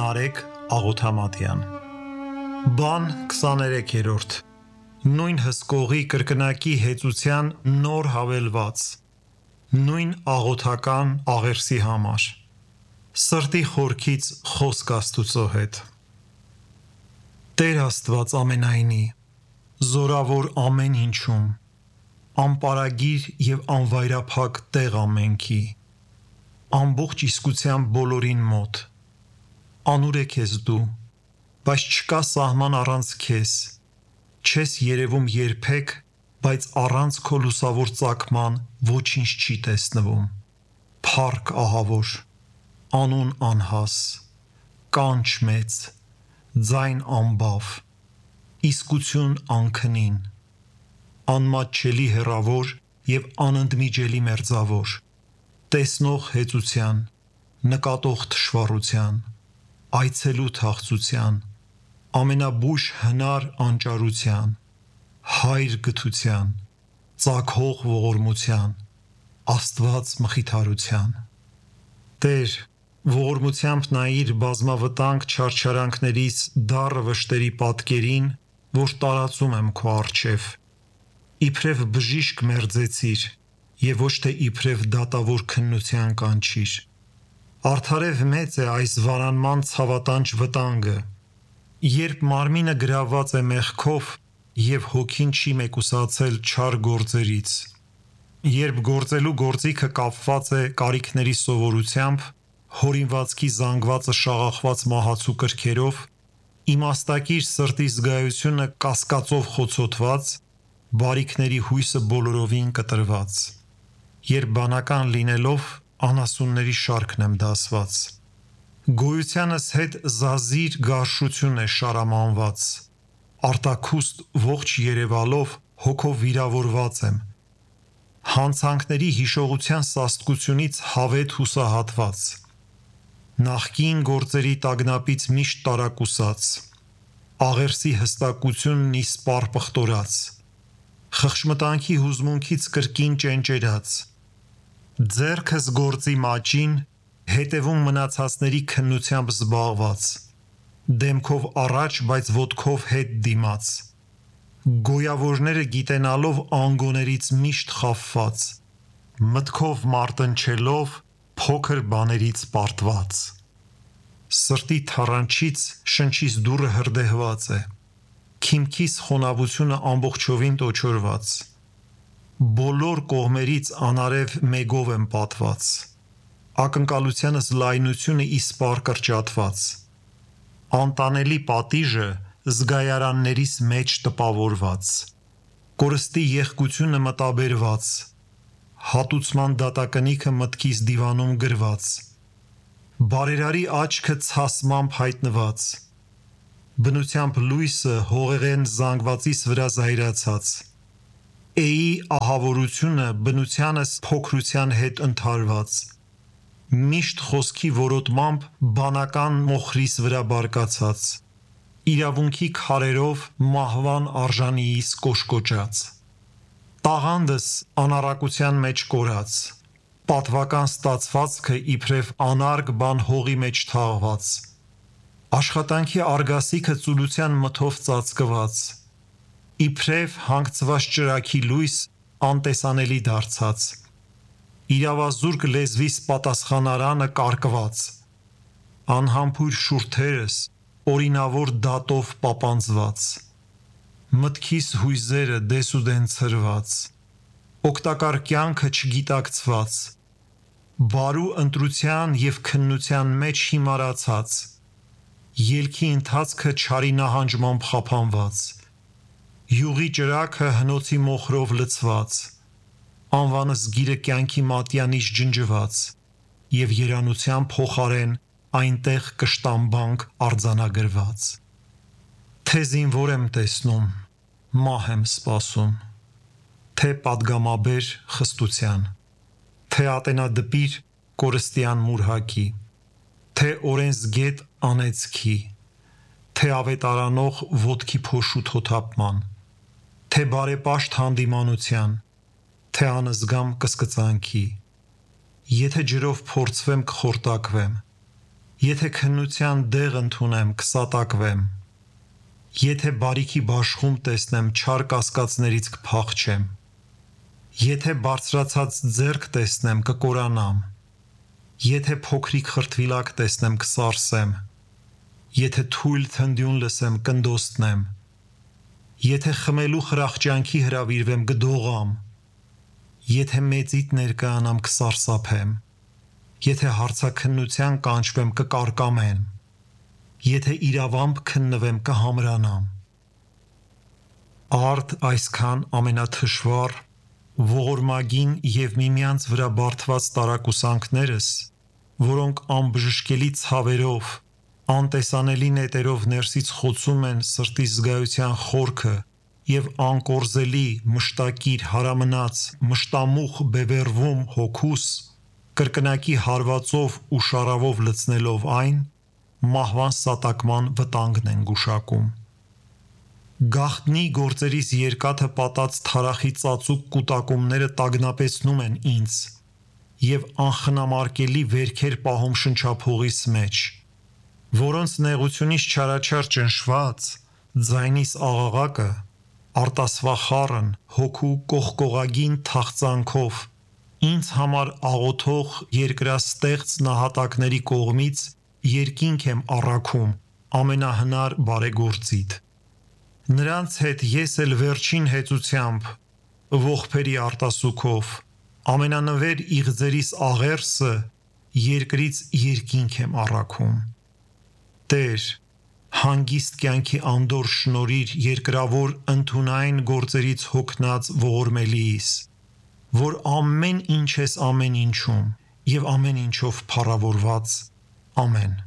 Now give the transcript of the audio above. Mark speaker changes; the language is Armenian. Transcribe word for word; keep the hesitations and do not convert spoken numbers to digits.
Speaker 1: Նարեկ Աղոթամատյան Բան քսաներեքերորդ Նույն հսկողի կրկնակի հեծության նոր հավելված Նույն աղոթական աղերսի համար Սրտի խորքից խոսք Աստուծո հետ Տեր Աստված ամենայնի Զորավոր ամեն ինչում Անպարագիր և անվայրափակ տեղ ամենքի Ամբողջ իսկության բոլորին մոտ Անուր է քեզ դու, բայց չկա սահման առանց քեզ, չես երևում երբեք, բայց առանց քո լուսավոր ծագման ոչինչ չի տեսնվում, փառք ահավոր, անուն անհաս, կանչ մեծ, ձայն անբավ, իսկություն անքնին, անմատչելի հեռավոր և անընդմիջելի մերձավոր, տեսնող հեծության, նկատող թշվառության, այցելու թախծության, ամենաբույժ հնար անճարության, հայր գթության, ծագող ողորմության, Աստված մխիթարության։ Տեր, ողորմությամբ նայիր բազմավտանգ չարչարանքներիս դառը վշտերի պատկերին, որ տարածում եմ քո առջև, իբրև բժիշկ մերձեցիր և ոչ թե իբրև դատավոր քննության կանչիր։ Արդարև մեծ է այս վարանման ցավատանչ վտանգը, երբ մարմինը գրավված է մեղքով և հոգին չի մեկուսացել չար գործերից, երբ գործելու գործիքը կապված է կարիքների սովորությամբ, հորինվածքի զանգվածը շաղախված մահացու կրքերով, իմաստակիր սրտի զգայությունը կասկածով խոցոտված, բարիքների հույսը բոլորովին կտրված, երբ բանական լինելով անասունների շարքն եմ դասված, գոյությանս հետ զազիր գարշություն է շարամանված, արտաքուստ ողջ երևալով հոգով վիրավորված եմ, հանցանքների հիշողության սաստկությունից հավետ հուսահատված, նախկին գործերի տագնապից միշտ տարակուսած, աղերսի հստակությունն իսպառ պղտորած, խխշմտանքի հուզմունքից կրկին ճենճերած, ձեռքս գործի մաճին, հետևում մնացածների քննությամբ զբաղված, դեմքով առաջ, բայց ոտքով հետ դիմաց, գոյավորները գիտենալով անգոներից միշտ խաբված, մտքով մարտնչելով փոքր բաներից պարտված, սրտի թառանչից շնչիս դուռը հրդեհված է, քիմքիս խոնավությունը ամբողջովին տոչորված, բոլոր կողմերից անարև մեգով եմ պատված, ակնկալությանս լայնությունը իսպառ կրճատված, անտանելի պատիժը զգայարաններիս մեջ տպավորված, կորստի եղկությունը մտաբերված, հատուցման դատակնիքը մտքիս դիվանում գրված, բարերարի աչքը ցասմամբ հայտնված, բնությամբ լույսը հողեղեն զանգվածիս վրա զայրացած, էի ահավորությունը բնությանս փոքրության հետ ընդհարված, միշտ խոսքի որոտմամբ բանական մոխրիս վրա բարկացած, իրավունքի քարերով մահվան արժանիիս կոշկոճած, տաղանդս անառակության մեջ կորած, պատվական ստացվածքը իբրև անարգ բան հողի մեջ թաղված, աշխատանքի արգասիքը ծուլության մթով ծածկված, իբրև հանգցված ճրագի լույս անտեսանելի դարձած, իրավազուրկ լեզվիս պատասխանարանը կարկված, անհամբույր շուրթերս օրինավոր դատով պապանձված, մտքիս հույզերը դեսուդեն ցրված, օգտակար կյանքը չգիտակցված, բարու ընտրության և քննության մեջ հիմարացած, ելքի ընթացքը չարի նահանջմամբ խափանված, յուղի ճրագը հնոցի մոխրով լցված, անվանս գիրը կյանքի մատյանից ջնջված և երանության փոխարեն այնտեղ կշտամբանք արձանագրված, թե զինվոր եմ տեսնում, մահ եմ սպասում, թե պատգամաբեր խստության, թե ատենադպիր կորստյան մուրհակի, թե օրենսգետ անեծքի, թե ավետարանող ոտքի փոշու թոթափման, թե բարեպաշտ հանդիմանության, թե անզգամ կսկծանքի, եթե ջրով փորձվեմ կխորտակվեմ, Եթե քննության դեղ ընդունեմ, կսատակվեմ։ Եթե բարիքի բաշխում տեսնեմ, չար կասկածներից կփախչեմ։ Եթե բարձրացած ձեռք տեսնեմ, կկորանամ։ Եթե փոքրիկ խրտվիլակ տեսնեմ, կսարսեմ։ Եթե թույլ թնդյուն լսեմ, կնդոստնեմ։ Եթե խմելու խրախճանքի հրավիրվեմ, կդողամ։ Եթե մեծիդ ներկայանամ, կսարսափեմ։ Եթե հարցաքննության կանչվեմ, կկարկամեմ։ Եթե իրավամբ քննվեմ, կհամրանամ։ Արդ այսքան ամենաթշվառ, ողորմագին և միմյանց վրա բարդված տարակուսանքներս, որոնք անբժշկելի ցավերով, անտեսանելի նետերով ներսից խոցում են սրտիս զգայության խորքը և անկորզելի, մշտակիր, հարամնաց, մշտամուխ բևեռվում հոգուս, կրկնակի հարվածով ու շառավով լցնելով այն, մահվան սատակման վտանգն են գուշակում։ Գաղտնի գործերիս երկաթը պատած թարախի ծածուկ կուտակումները տագնապեցնում են ինձ և անխնամարկելի վերքեր պահում շնչափողիս մեջ, որոնց նեղությունից չարաչար ճնշված, ձայնիս աղաղակը, արտասվախառն, հոգու կողկողագին թախծանքով ինձ համար աղոթող երկրաստեղծ նահատակների կողմից երկինք եմ առաքում ամենահնար բարեգործիդ։ Նրանց հետ ես էլ վերջին հեծությամբ, ողբերի արտասուքով, ամենանվեր իղձերիս աղերսը երկրից երկինք եմ առաքում։ Տեր, հանգիստ կյանքի անդորր շնորհիր երկրավոր ընդունայն գործերից հոգնած ողորմելիիս, որ ամեն ինչ ես ամեն ինչում և ամեն ինչով փառավորված։ Ամեն։